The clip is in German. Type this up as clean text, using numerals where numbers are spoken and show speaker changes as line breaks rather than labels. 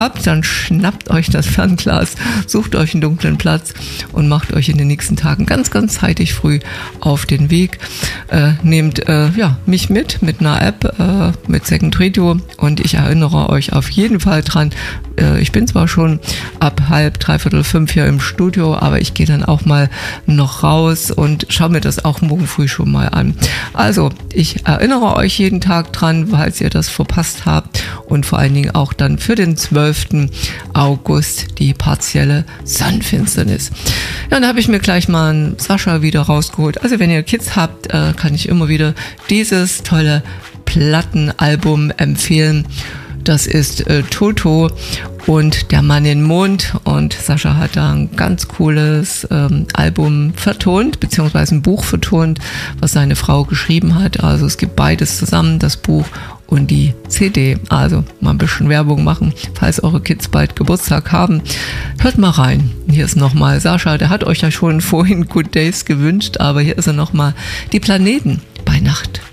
habt, dann schnappt euch das Fernglas, sucht euch einen dunklen Platz und macht euch in den nächsten Tagen ganz, ganz zeitig früh auf den Weg. Nehmt mich mit einer App, mit Second Radio, und ich erinnere euch auf jeden Fall dran, ich bin zwar schon ab 4:30, 5 hier im Studio, aber ich gehe dann auch mal noch raus und schaue mir das auch morgen früh schon mal an. Also, ich erinnere euch jeden Tag dran, falls ihr das verpasst habt, und vor allen Dingen auch dann für den 12. August die partielle Sonnenfinsternis. Ja, dann habe ich mir gleich mal einen Sascha wieder rausgeholt. Also wenn ihr Kids habt, kann ich immer wieder dieses tolle Plattenalbum empfehlen. Das ist Toto und der Mann im Mond, und Sascha hat da ein ganz cooles Album vertont, beziehungsweise ein Buch vertont, was seine Frau geschrieben hat. Also es gibt beides zusammen, das Buch und die CD. Also mal ein bisschen Werbung machen, falls eure Kids bald Geburtstag haben. Hört mal rein. Hier ist nochmal Sascha, der hat euch ja schon vorhin Good Days gewünscht, aber hier ist er nochmal: Die Planeten bei Nacht.